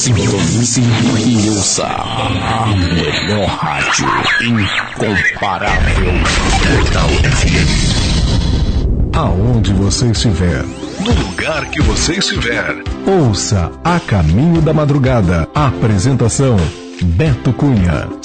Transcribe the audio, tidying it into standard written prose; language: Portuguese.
Sintonize e ouça a melhor rádio incomparável. Portal FM. Aonde você estiver, no lugar que você estiver, ouça A Caminho da Madrugada. Apresentação: Beto Cunha.